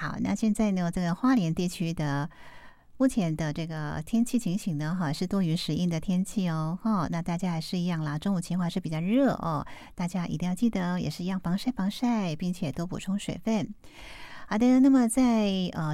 好，那现在呢，这个花莲地区的目前的这个天气情形呢，哈，是多云时阴的天气哦，哈，那大家还是一样啦，中午前后还是比较热哦，大家一定要记得，也是一样防晒，并且多补充水分。好的，那么在